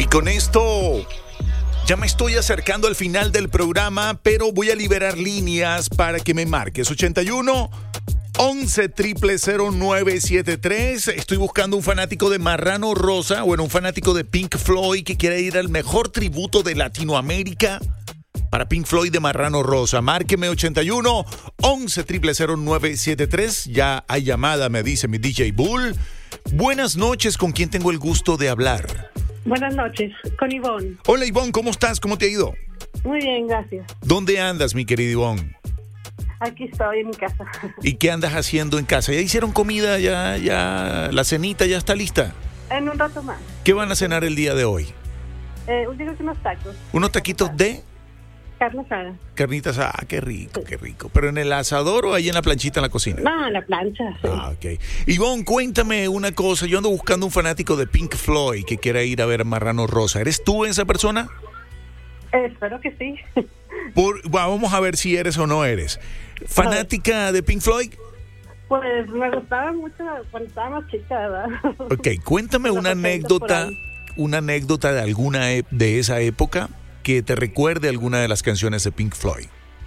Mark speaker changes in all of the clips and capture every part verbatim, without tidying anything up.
Speaker 1: con esto ya me estoy acercando al final del programa, pero voy a liberar líneas para que me marques. ochenta y uno, once, cero cero nueve siete tres. Estoy buscando un fanático de Marrano Rosa, bueno, un fanático de Pink Floyd que quiera ir al mejor tributo de Latinoamérica para Pink Floyd de Marrano Rosa. Márqueme ochenta y uno, once, cero cero nueve siete tres. Ya hay llamada, me dice mi D J Bull. Buenas noches, ¿con quién tengo el gusto de hablar?
Speaker 2: Buenas noches, con Ivonne.
Speaker 1: Hola Ivonne, ¿cómo estás? ¿Cómo te ha ido?
Speaker 2: Muy bien, gracias.
Speaker 1: ¿Dónde andas, mi querida Ivonne?
Speaker 2: Aquí estoy en mi casa.
Speaker 1: ¿Y qué andas haciendo en casa? ¿Ya hicieron comida? ¿Ya, ya la cenita ya está lista?
Speaker 2: En un rato más.
Speaker 1: ¿Qué van a cenar el día de hoy?
Speaker 2: Eh, digo que unos tacos.
Speaker 1: ¿Unos taquitos de?
Speaker 2: Carne asada.
Speaker 1: Carnitas, ah, qué rico, qué rico. ¿Pero en el asador o ahí en la planchita en la cocina?
Speaker 2: No, en la plancha, sí.
Speaker 1: Ah, ok. Ivonne, cuéntame una cosa. Yo ando buscando un fanático de Pink Floyd que quiera ir a ver a Marrano Rosa. ¿Eres tú esa persona?
Speaker 2: Eh, espero que sí.
Speaker 1: Por, bueno, vamos a ver si eres o no eres. ¿Fanática de Pink Floyd?
Speaker 2: Pues me gustaba mucho cuando estaba más chica, ¿verdad?
Speaker 1: Ok, cuéntame una anécdota, una anécdota de alguna e- de esa época que te recuerde alguna de las canciones de Pink Floyd.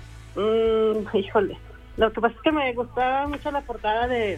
Speaker 2: Mm, híjole. Lo que pasa es que me gustaba mucho la portada de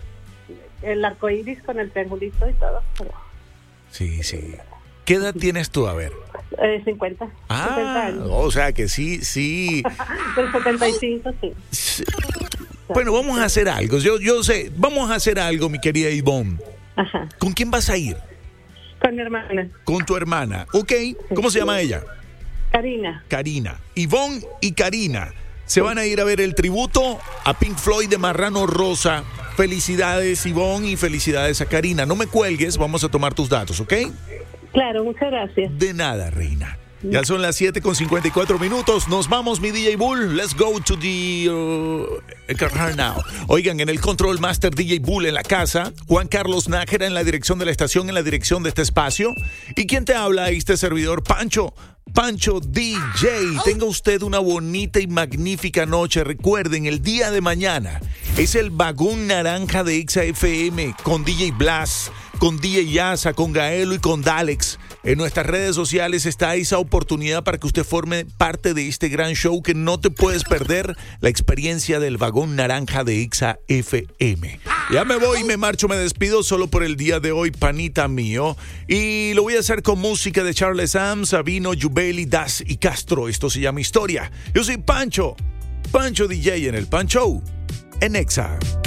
Speaker 2: el arco iris con el triangulito y todo. Pero,
Speaker 1: Sí, sí. ¿Qué edad tienes tú? A ver.
Speaker 2: eh, cincuenta. setenta
Speaker 1: Ah,
Speaker 2: años.
Speaker 1: o sea que sí, sí.
Speaker 2: Del setenta y cinco, sí.
Speaker 1: Sí. Bueno, vamos a hacer algo. Yo, yo sé, vamos a hacer algo, mi querida Ivonne.
Speaker 2: Ajá.
Speaker 1: ¿Con quién vas a ir?
Speaker 2: Con mi hermana,
Speaker 1: Con tu hermana. Ok. ¿Cómo se llama ella?
Speaker 2: Karina.
Speaker 1: Karina. Ivonne y Karina se van a ir a ver el tributo a Pink Floyd de Marrano Rosa. Felicidades, Ivonne, y felicidades a Karina. No me cuelgues, vamos a tomar tus datos, ¿ok?
Speaker 2: Claro, muchas gracias.
Speaker 1: De nada, reina. Ya son las siete con cincuenta y cuatro minutos. Nos vamos, mi D J Bull. Let's go to the uh, car now. Oigan, en el Control Master D J Bull en la casa. Juan Carlos Nájera en la dirección de la estación, en la dirección de este espacio. ¿Y quién te habla? Este servidor, Pancho. Pancho D J. Tenga usted una bonita y magnífica noche. Recuerden, el día de mañana es el Vagón Naranja de Exa F M con D J Blas, con D J Yasa, con Gaelo y con Dalex. En nuestras redes sociales está esa oportunidad para que usted forme parte de este gran show que no te puedes perder, la experiencia del Vagón Naranja de Exa F M. Ya me voy, me marcho, me despido solo por el día de hoy, panita mío. Y lo voy a hacer con música de Charles Sam, Sabino, Jubeli, Das y Castro. Esto se llama Historia. Yo soy Pancho, Pancho D J en el Pan Show, en Exa.